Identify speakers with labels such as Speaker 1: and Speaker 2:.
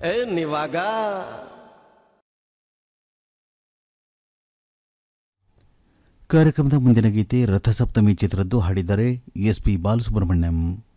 Speaker 1: ನೀವಾಗ
Speaker 2: ಕಾರ್ಯಕ್ರಮದ ಮುಂದಿನ ಗೀತೆ ರಥಸಪ್ತಮಿ ಚಿತ್ರದ್ದು, ಹಾಡಿದ್ದಾರೆ ಎಸ್ ಪಿ ಬಾಲಸುಬ್ರಹ್ಮಣ್ಯಂ.